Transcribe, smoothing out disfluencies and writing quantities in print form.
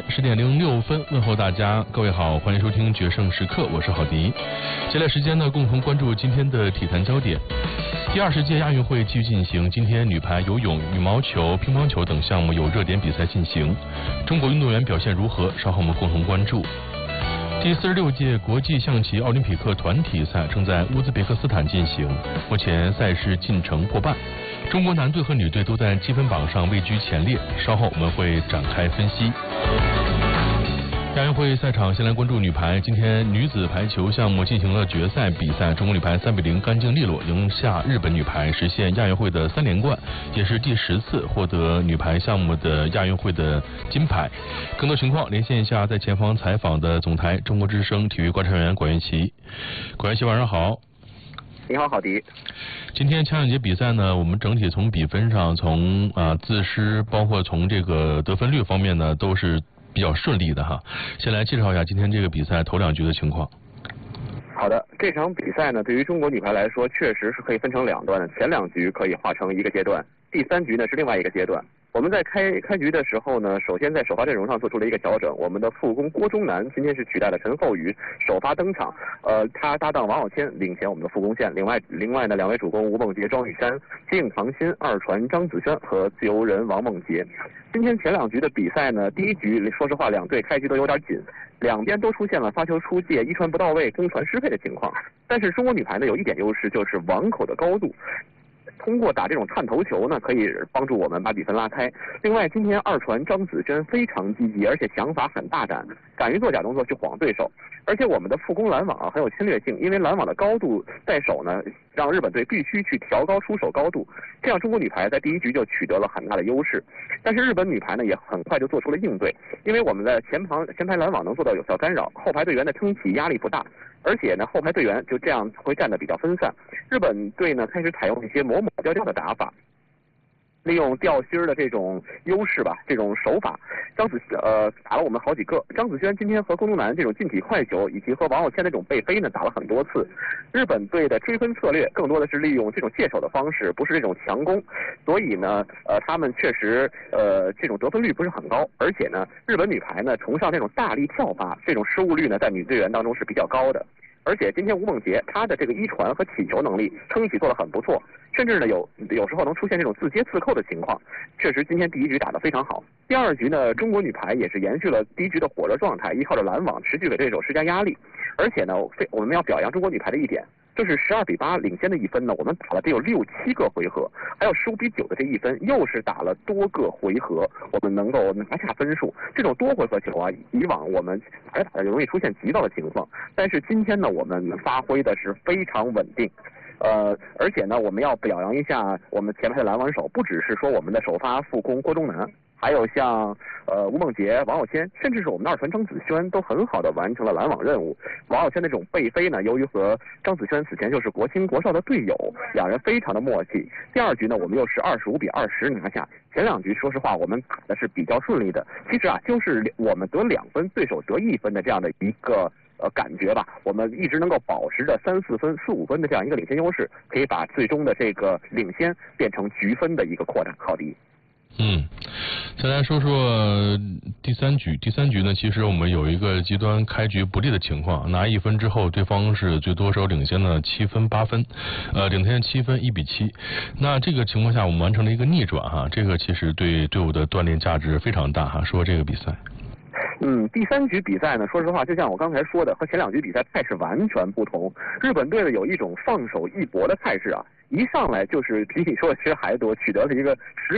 10:06，问候大家，各位好，欢迎收听决胜时刻，我是郝迪。接下来时间呢，共同关注今天的体坛焦点。第20届亚运会继续进行，今天女排、游泳、羽毛球、乒乓球等项目有热点比赛进行。中国运动员表现如何？稍后我们共同关注。第46届国际象棋奥林匹克团体赛正在乌兹别克斯坦进行，目前赛事进程破半，中国男队和女队都在积分榜上位居前列，稍后我们会展开分析。亚运会赛场，先来关注女排。今天女子排球项目进行了决赛比赛，中国女排3-0干净利落赢下日本女排，实现亚运会的3连冠，也是第10次获得女排项目的亚运会的金牌。更多情况连线一下在前方采访的总台中国之声体育观察员管元琪。管元琪，晚上好。 你好，郝迪。 今天前两节比赛呢，我们整体从比分上，从自失，包括从这个得分率方面呢，都是比较顺利的哈。先来介绍一下今天这个比赛头2局的情况。 好的，这场比赛呢，对于中国女排来说，确实是可以分成2段的，前2局可以划成一个阶段，第3局呢是另外一个阶段。我们在开局的时候呢，首先在首发阵容上做出了一个调整，我们的副攻郭忠南今天是取代了陈厚宇首发登场，他搭档王晓谦领衔我们的副攻线，另外呢2位主攻吴梦洁、庄雨珊、金唐鑫、二传张子萱和自由人王梦洁。今天前2局的比赛呢，第1局说实话2队开局都有点紧，两边都出现了发球出界、一传不到位、攻传失配的情况，但是中国女排呢有一点优势，就是网口的高度。通过打这种探头球呢，可以帮助我们把比分拉开。另外，今天二传张子萱非常积极，而且想法很大胆，敢于做假动作去晃对手。而且我们的副攻拦网很有侵略性，因为拦网的高度在手呢，让日本队必须去调高出手高度，这样中国女排在第1局就取得了很大的优势。但是日本女排呢也很快就做出了应对，因为我们的前排拦网能做到有效干扰，后排队员的撑起压力不大。而且呢，后排队员就这样会站得比较分散。日本队呢开始采用一些抹掉的打法，利用吊心的这种优势吧，这种手法，打了我们好几个。张子萱今天和郭忠南这种近体快球，以及和王晓谦的这种背飞呢，打了很多次。日本队的追分策略更多的是利用这种借手的方式，不是这种强攻，所以呢，他们确实这种得分率不是很高，而且呢，日本女排呢崇尚这种大力跳发，这种失误率呢在女队员当中是比较高的。而且今天吴梦洁她的这个一传和起球能力撑起做得很不错，甚至呢有时候能出现这种自接自扣的情况，确实今天第1局打得非常好。第2局呢，中国女排也是延续了第1局的火热状态，依靠着拦网持续给对手施加压力。而且呢，我们要表扬中国女排的一点，就是12-8领先的1分呢，我们打了得有6、7个回合，还有15-9的这1分，又是打了多个回合，我们能够拿下分数。这种多回合球啊，以往我们打着容易出现急躁的情况，但是今天呢，我们发挥的是非常稳定。而且呢，我们要表扬一下我们前排的拦网手，不只是说我们的首发副攻郭忠南，还有像吴梦洁、王晓谦，甚至是我们的二传张子萱都很好的完成了拦网任务。王晓谦的这种背飞呢，由于和张子萱此前就是国青国少的队友，两人非常的默契。第2局呢，我们又是25-20拿下。前2局说实话我们打的是比较顺利的，其实就是我们得2分，对手得1分的这样的一个感觉吧，我们一直能够保持着3、4分、4、5分的这样一个领先优势，可以把最终的这个领先变成局分的一个扩大。郝迪。 再来说说第3局。第3局呢，其实我们有一个极端开局不利的情况，拿1分之后，对方是最多时候领先了7分、8分，领先7分1-7。那这个情况下，我们完成了一个逆转哈，这个其实对队伍的锻炼价值非常大哈。说这个比赛。 第3局比赛呢，说实话，就像我刚才说的，和前2局比赛态势完全不同。日本队呢有一种放手一搏的态势啊，一上来就是比你说的其实还多，取得了一个